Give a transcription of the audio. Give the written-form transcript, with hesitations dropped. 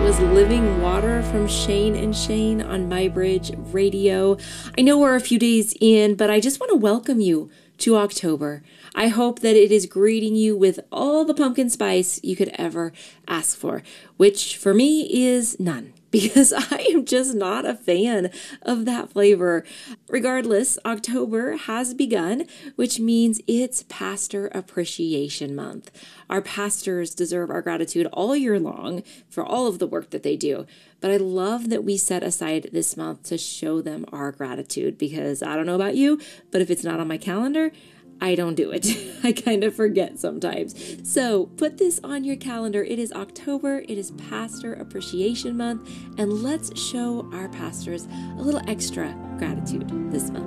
was Living Water from Shane and Shane on MyBridge Radio. I know we're a few days in, but I just want to welcome you to October. I hope that it is greeting you with all the pumpkin spice you could ever ask for, which for me is none, because I am just not a fan of that flavor. Regardless, October has begun, which means it's Pastor Appreciation Month. Our pastors deserve our gratitude all year long for all of the work that they do. But I love that we set aside this month to show them our gratitude, because I don't know about you, but if it's not on my calendar, I don't do it. I kind of forget sometimes. So put this on your calendar. It is October. It is Pastor Appreciation Month. And let's show our pastors a little extra gratitude this month.